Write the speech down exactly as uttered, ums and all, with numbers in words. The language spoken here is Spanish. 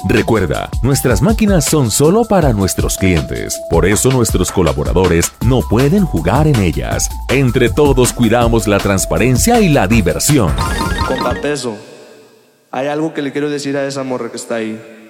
Recuerda, nuestras máquinas son solo para nuestros clientes. Por eso nuestros colaboradores no pueden jugar en ellas. Entre todos cuidamos la transparencia y la diversión. Compa Peso, hay algo que le quiero decir a esa morra que está ahí.